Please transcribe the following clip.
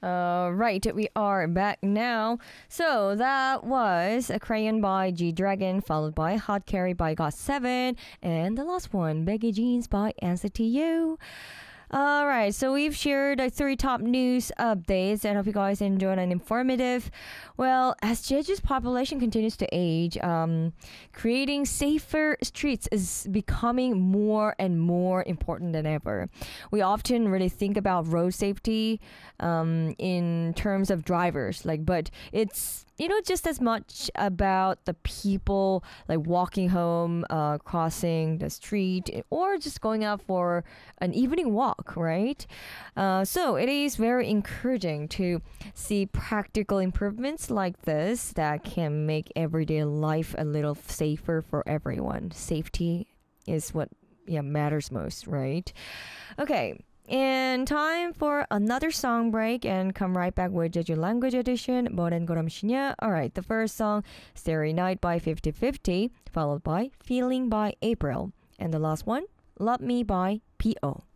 Right, we are back now. So that was A Crayon by G Dragon, followed by Hot Carry by GOT7, and the last one, Baggy Jeans by Answer to You. All right, so we've shared the three top news updates, and I hope you guys enjoyed and informative. Well, as Jeju's population continues to age, creating safer streets is becoming more and more important than ever. We often really think about road safety in terms of drivers, but it's just as much about the people like walking home, crossing the street, or just going out for an evening walk, right? So it is very encouraging to see practical improvements like this that can make everyday life a little safer for everyone. Safety is what matters most, right? Okay. And time for another song break and come right back with Jeju Language Edition. 뭐는 고람시냐? Alright, the first song, Starry Night by 50/50, followed by Feeling by April. And the last one, Love Me by P.O.